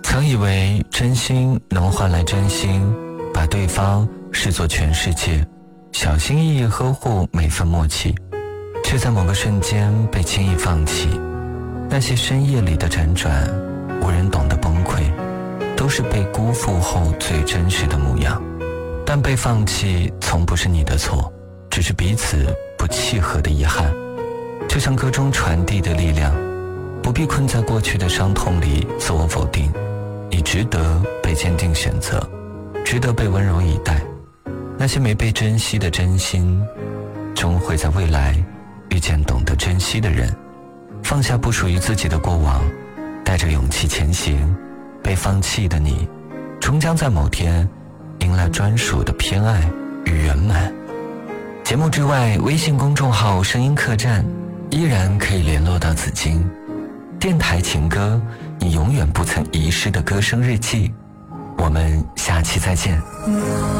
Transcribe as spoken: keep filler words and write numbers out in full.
曾以为真心能换来真心，把对方视作全世界，小心翼翼呵护每份默契，却在某个瞬间被轻易放弃。那些深夜里的辗转，无人懂得崩溃，都是被辜负后最真实的模样。但被放弃从不是你的错，只是彼此不契合的遗憾。就像歌中传递的力量，不必困在过去的伤痛里自我否定，你值得被坚定选择，值得被温柔以待。那些没被珍惜的真心，终会在未来遇见懂得珍惜的人。放下不属于自己的过往，带着勇气前行。被放弃的你，终将在某天迎来专属的偏爱与圆满。节目之外，微信公众号声音客栈依然可以联络到紫金。电台情歌，你永远不曾遗失的歌声日记。我们下期再见。